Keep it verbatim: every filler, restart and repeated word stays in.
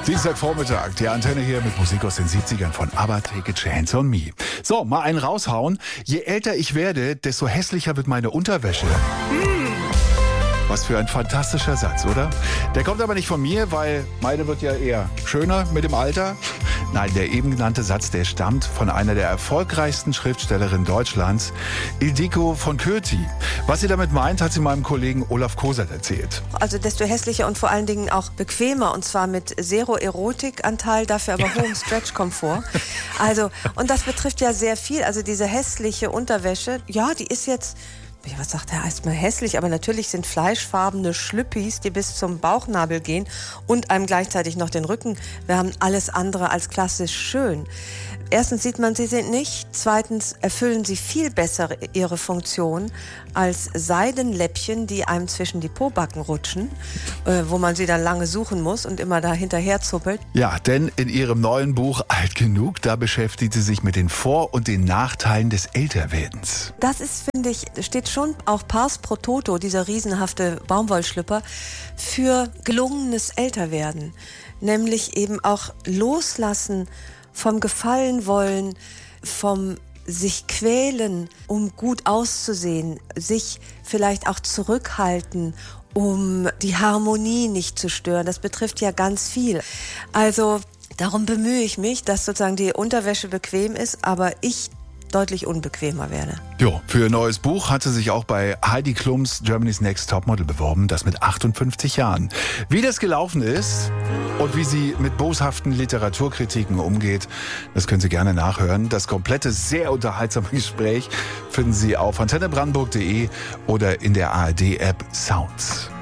Dienstagvormittag, die Antenne hier mit Musik aus den siebzigern von ABBA, Take a Chance on Me. So, mal einen raushauen. Je älter ich werde, desto hässlicher wird meine Unterwäsche. Was für ein fantastischer Satz, oder? Der kommt aber nicht von mir, weil meine wird ja eher schöner mit dem Alter. Nein, der eben genannte Satz, der stammt von einer der erfolgreichsten Schriftstellerinnen Deutschlands, Ildiko von Kürti. Was sie damit meint, hat sie meinem Kollegen Olaf Kosert erzählt. Also desto hässlicher und vor allen Dingen auch bequemer, und zwar mit Zero-Erotik-Anteil, dafür aber hohem Stretch-Komfort. Also, und das betrifft ja sehr viel. Also diese hässliche Unterwäsche, ja, die ist jetzt... Was sagt er erstmal hässlich, aber natürlich sind fleischfarbene Schlüppis, die bis zum Bauchnabel gehen und einem gleichzeitig noch den Rücken wärmen, alles andere als klassisch schön. Erstens sieht man, sie sind nicht. Zweitens erfüllen sie viel besser ihre Funktion als Seidenläppchen, die einem zwischen die Pobacken rutschen, äh, wo man sie dann lange suchen muss und immer da hinterher zuppelt. Ja, denn in ihrem neuen Buch Alt genug, da beschäftigt sie sich mit den Vor- und den Nachteilen des Älterwerdens. Das ist, finde ich, steht schon auch pars pro toto, dieser riesenhafte Baumwollschlüpper, für gelungenes Älterwerden. Nämlich eben auch loslassen vom Gefallen wollen, vom sich quälen, um gut auszusehen, sich vielleicht auch zurückhalten, um die Harmonie nicht zu stören. Das betrifft ja ganz viel. Also darum bemühe ich mich, dass sozusagen die Unterwäsche bequem ist, aber ich deutlich unbequemer werde. Jo, für ihr neues Buch hat sie sich auch bei Heidi Klums Germany's Next Topmodel beworben, das mit achtundfünfzig Jahren. Wie das gelaufen ist und wie sie mit boshaften Literaturkritiken umgeht, das können Sie gerne nachhören. Das komplette, sehr unterhaltsame Gespräch finden Sie auf antenne brandenburg punkt de oder in der A R D-App Sounds.